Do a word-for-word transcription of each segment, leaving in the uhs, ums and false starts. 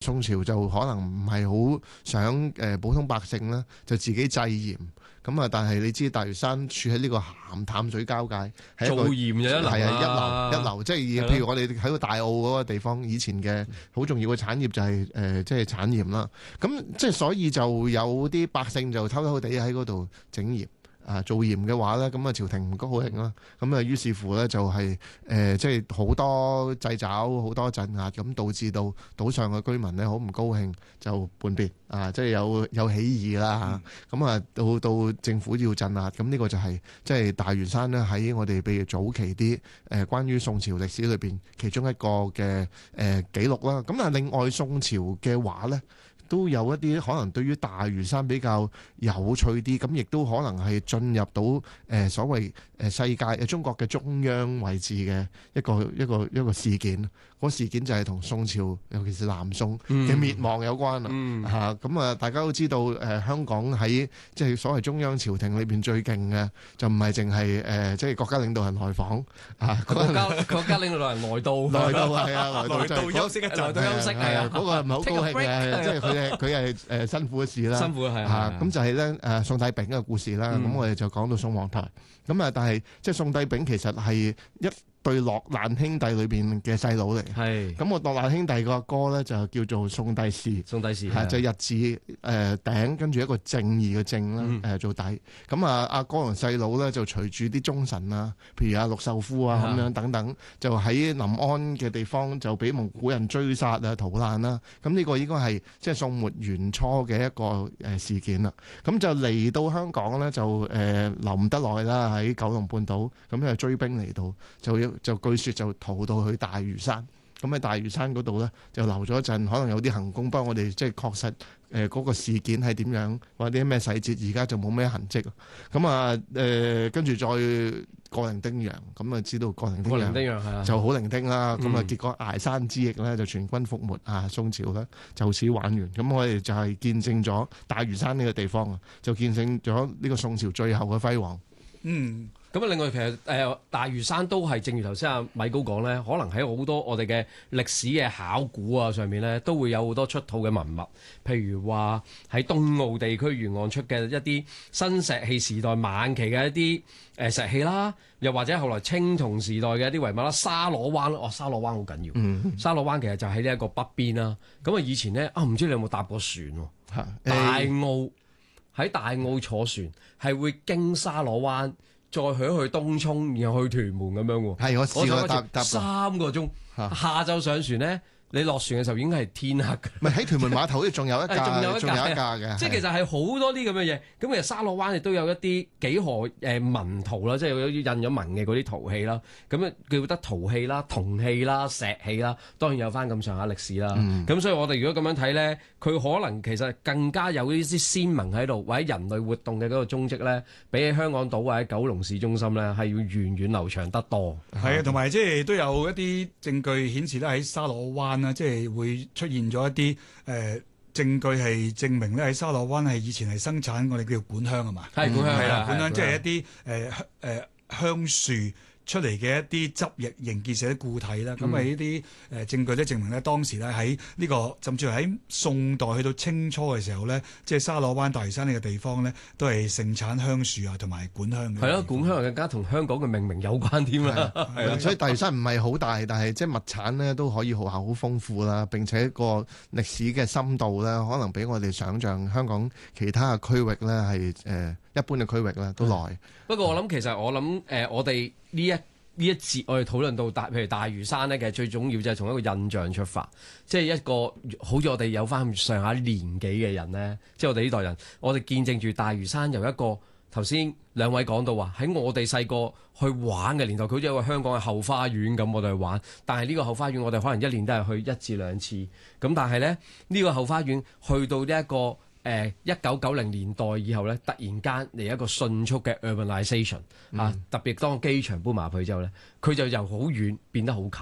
宋朝就可能唔係好想誒、呃、普通百姓咧就自己制鹽，咁啊但係你知大嶼山處喺呢個鹹淡水交界，係一個做鹽就一流啦， 係啊一流一流，即係譬如我哋喺個大澳嗰個地方，以前嘅好重要嘅產業就係誒即係產鹽啦，咁即係所以就有啲百姓就偷偷地喺嗰度整鹽。啊，做鹽嘅話咧，咁啊朝廷唔高興啦，咁啊於是乎咧就係、是、誒、呃、即係好多掣肘、好多鎮壓，咁導致到島上嘅居民咧好唔高興，就叛變啊，即係有有起義啦嚇，咁啊到到政府要鎮壓，咁呢個就係、是、即係大嶼山咧喺我哋譬如早期啲誒、呃、關於宋朝歷史裏邊其中一個嘅誒、呃、記錄啦。咁啊另外宋朝嘅話咧，都有一啲可能對於大嶼山比較有趣啲，咁亦都可能係進入到誒、呃、所謂誒世界誒中國嘅中央位置嘅一個一個一個事件。嗰事件就係同宋朝，尤其是南宋嘅滅亡有關啦。嚇咁、嗯、啊，大家都知道誒、呃、香港喺即係所謂中央朝廷裏邊最勁嘅，就唔係淨係誒即係國家領導人來訪啊， 國家國家領導人來到， 來到係啊，來到來到休息一陣，來到休息係啊，嗰個唔係好高興嘅，即係佢係佢係誒辛苦嘅事啦， 辛苦係啊，咁就係咧誒宋帝昺嘅故事啦。咁、嗯、我哋就講到宋皇台，咁啊，但係即係宋帝昺其實係一對落難兄弟裏邊嘅細佬嚟，係咁我落難兄弟個阿哥咧就叫做宋帝視，宋帝視係就日字誒頂跟住一個正義嘅正啦誒做底，咁啊阿哥同細佬咧就隨住啲忠臣啊，譬如阿陸秀夫啊咁樣等等，就喺臨安嘅地方就俾蒙古人追殺啊逃難啦，咁呢個應該係即係宋末元初嘅一個誒事件啦，咁就嚟到香港咧就誒、呃、留唔得耐啦，喺九龍半島咁就追兵嚟到就要。就據說就逃到去大嶼山，咁喺大嶼山嗰度咧就留咗一陣，可能有啲行宮，不過我哋即係確實誒嗰、呃那個事件係點樣，或者啲咩細節，而家就冇咩痕跡。咁啊誒，跟住再過零丁洋，咁啊知道過零丁洋就好零丁啦。咁啊、嗯、結果崖山之役咧就全軍覆沒啊，宋朝咧就此玩完。咁我哋就係見證咗大嶼山呢個地方啊，就見證咗呢個宋朝最後嘅輝煌。 嗯。咁啊，另外其實誒、呃、大嶼山都係正如頭先阿米高講咧，可能喺好多我哋嘅歷史嘅考古啊上面咧，都會有好多出土嘅文物，譬如話喺東澳地區沿岸出嘅一啲新石器時代晚期嘅一啲誒石器啦，又或者後來青銅時代嘅一啲遺物啦，沙螺灣，哇、哦，沙螺灣好緊要，嗯、沙螺灣其實就喺呢一個北邊啦。咁啊，以前咧啊，唔知你有冇搭過船喎？大澳喺大澳坐船係會經沙螺灣。再去去東涌，然後去屯門咁樣喎。係我試過搭搭三個鐘，下晝上船咧。你落船嘅時候已經係天黑嘅，唔係喺屯門碼頭，仲有一架，仲有一架嘅，即係其實係好多啲咁嘅嘢。咁其實沙螺灣亦都有一啲幾何誒紋圖啦，即係有印咗紋嘅嗰啲陶器啦。咁啊叫得陶器啦、銅器啦、石器啦，當然有翻咁上下歷史啦。咁、嗯、所以我哋如果咁樣睇咧，佢可能其實更加有呢啲鮮紋喺度，或者人類活動嘅嗰個蹤跡咧，比起香港島或者九龍市中心咧，係要源遠流長得多。係啊，同埋即係都有一啲證據顯示咧喺沙螺灣。即係會出現咗一啲誒、呃、證據係證明咧喺沙螺灣係以前係生產我哋叫做管香啊嘛，係管香係啦，管香即係一啲誒誒香樹出嚟嘅一啲汁液凝結成啲固體啦，咁啊呢啲誒證據咧證明咧當時咧喺呢個甚至係喺宋代去到清初嘅時候咧，即係沙螺灣大嶼山呢個地方咧都係盛產香樹啊同埋管香嘅。係咯，管香更加同香港嘅命名有關添啦。係啊，所以大嶼山唔係好大，但係即係物產咧都可以好好豐富啦，並且個歷史嘅深度咧，可能比我哋想象香港其他嘅區域咧係誒一般嘅區域咧都耐。不過我諗其實我諗誒、呃、我哋呢一呢一節我哋討論到大譬如大嶼山咧，其實最重要就係從一個印象出發，即係一個好似我哋有翻上下年紀嘅人咧，即係我哋呢代人，我哋見證住大嶼山由一個頭先兩位講到話喺我哋細個去玩嘅年代，佢好似有個香港嘅後花園咁，我哋去玩。但係呢個後花園我哋可能一年都係去一至兩次，咁但係咧呢個後花園去到呢一個。誒一九九零年代以後咧，突然間嚟一個迅速嘅 urbanization 啊，特別當機場搬埋去之後咧，佢就由好遠變得好近。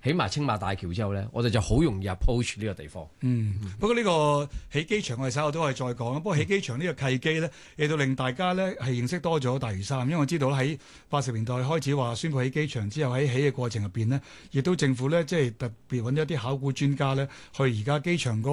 起埋青馬大橋之後咧，我哋就好容易 approach 呢個地方。 嗯，不過呢個起機場我哋稍後都可以再講。不過起機場呢個契機咧，亦都令大家咧係認識多咗大嶼山。因為我知道喺八十年代開始話宣布起機場之後，喺起嘅過程入邊呢，亦都政府咧即係特別揾咗啲考古專家咧去而家機場嗰